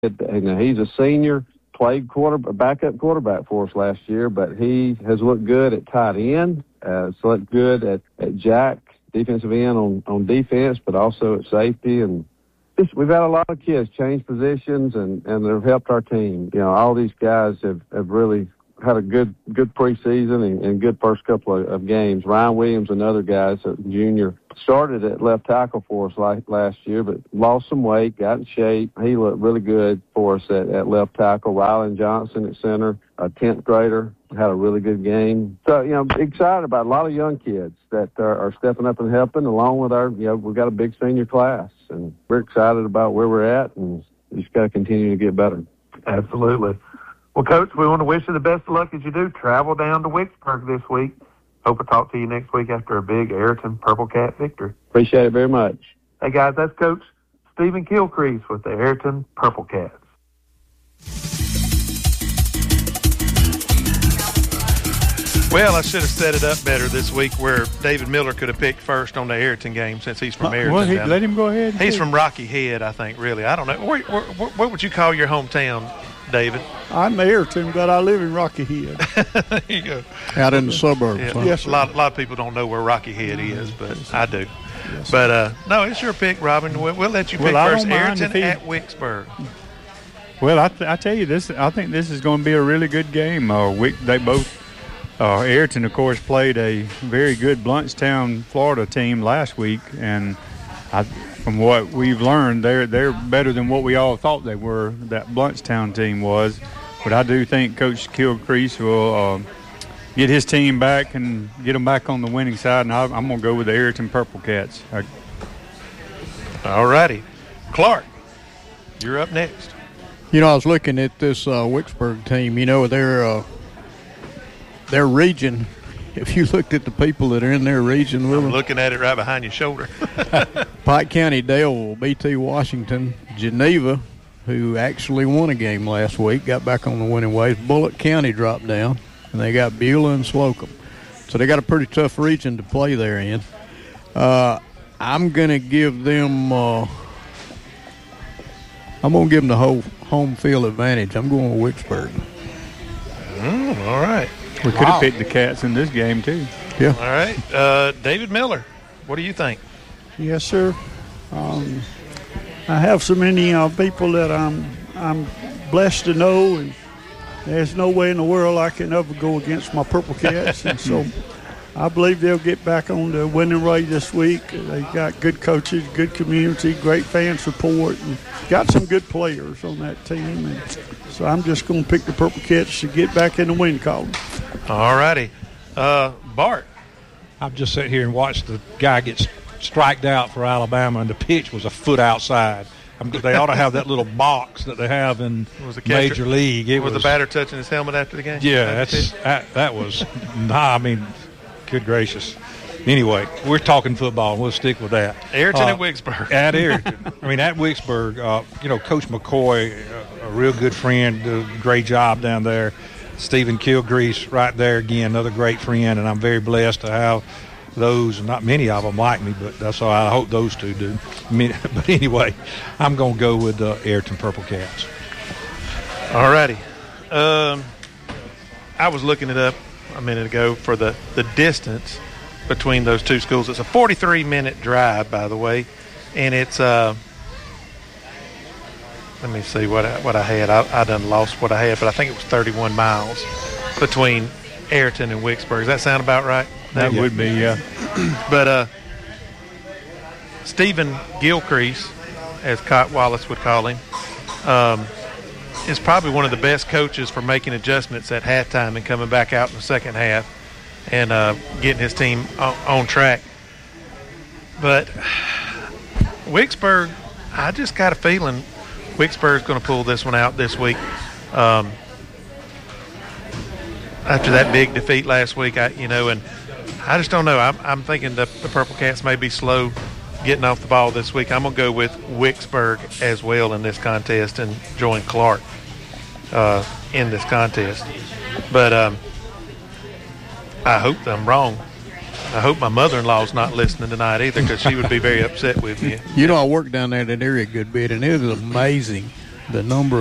He's a senior, played backup quarterback for us last year, but he has looked good at tight end, looked good at jack, defensive end on defense, but also at safety. And we've had a lot of kids change positions, and they've helped our team. All these guys have really had a good preseason and good first couple of games. Ryan Williams, another guy, a junior, started at left tackle for us last year, but lost some weight, got in shape. He looked really good for us at left tackle. Rylan Johnson at center, a 10th grader, had a really good game. So, excited about a lot of young kids that are stepping up and helping, along with we've got a big senior class, and we're excited about where we're at, and we just got to continue to get better. Absolutely. Well, Coach, we want to wish you the best of luck as you do travel down to Wicksburg this week. Hope to talk to you next week after a big Ayrton Purple Cat victory. Appreciate it very much. Hey, guys, that's Coach Stephen Gilcrease with the Ayrton Purple Cats. Well, I should have set it up better this week where David Miller could have picked first on the Ayrton game since he's from Ayrton. Well, let him go ahead. He's from Rocky Head, I think, really. I don't know. What would you call your hometown, David? I'm Ayrton, but I live in Rocky Head. There you go. Out in the suburbs. Yeah, Huh? Yes, a lot of people don't know where Rocky Head is, but I do. Yes, but, no, it's your pick, Robin. We'll let you pick first. Ayrton at Wicksburg. Well, I tell you, I think this is going to be a really good game. They both Ayrton, of course, played a very good Blountstown, Florida team last week, and from what we've learned, they're better than what we all thought they were, that Blountstown team was. But I do think Coach Gilcrease will get his team back and get them back on the winning side, and I'm going to go with the Ayrton Purple Cats. All righty. Clark, you're up next. I was looking at this Wicksburg team. Their region, if you looked at the people that are in their region with I'm them, looking at it right behind your shoulder. Pike County, Dale, B.T. Washington, Geneva, who actually won a game last week, got back on the winning ways. Bullitt County dropped down, and they got Beulah and Slocum. So they got a pretty tough region to play there in. I'm going to give them the whole home field advantage. I'm going with Wicksburg. All right. We could have picked the Cats in this game, too. Yeah. All right. David Miller, what do you think? Yes, sir. I have so many people that I'm blessed to know, and there's no way in the world I can ever go against my Purple Cats. And so I believe they'll get back on the winning way this week. They got good coaches, good community, great fan support, and got some good players on that team. And so I'm just going to pick the Purple Cats to get back in the win column. All righty. Bart. I've just sat here and watched the guy get striked out for Alabama, and the pitch was a foot outside. They ought to have that little box that they have in Major League. Was the batter touching his helmet after the game? Yeah, that was good gracious. Anyway, we're talking football, and we'll stick with that. Ayrton at Wicksburg. At Ayrton. At Wicksburg, Coach McCoy, a real good friend, did a great job down there. Stephen Gilcrease right there again, another great friend, and I'm very blessed to have those. Not many of them like me, but that's all. I hope those two do. But anyway, I'm going to go with the Ayrton Purple Cats. All righty. I was looking it up a minute ago for the distance between those two schools. It's a 43-minute drive, by the way, and it's let me see what I had. I done lost what I had, but I think it was 31 miles between Ayrton and Wicksburg. Does that sound about right? That would be, yeah. But Stephen Gilcrease, as Cott Wallace would call him, is probably one of the best coaches for making adjustments at halftime and coming back out in the second half and getting his team on track. But Wicksburg, I just got a feeling Wicksburg's going to pull this one out this week. After that big defeat last week, and I just don't know. I'm thinking the Purple Cats may be slow getting off the ball this week. I'm going to go with Wicksburg as well in this contest and join Clark in this contest. But I hope I'm wrong. I hope my mother-in-law's not listening tonight either, because she would be very upset with me. I worked down there in that area a good bit, and it was amazing the number